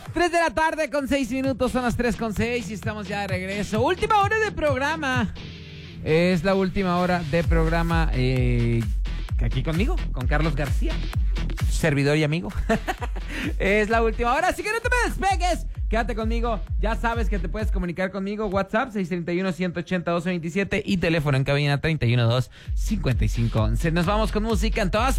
3 de la tarde con 6 minutos, son las 3:06 y estamos ya de regreso. Última hora de programa. Es la última hora de programa aquí conmigo, con Carlos García, servidor y amigo. Es la última hora, así que no te me despegues. Quédate conmigo, ya sabes que te puedes comunicar conmigo. WhatsApp 631-180-1227 y teléfono en cabina 312-5511. Nos vamos con música en todas